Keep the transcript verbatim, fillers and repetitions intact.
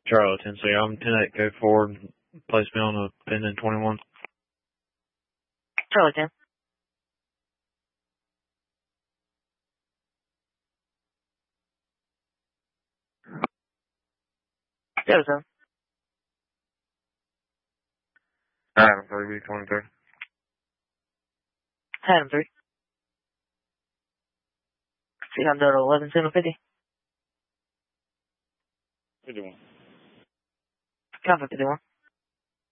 Charlie, Tennessee. I'm ten eight, go forward. Place me on the pending twenty-one. Charlie ten. Seven seven. Adam three, B twenty-three. Adam three. See, I'm down to eleven seven fifty. fifty-one. Conflict fifty-one.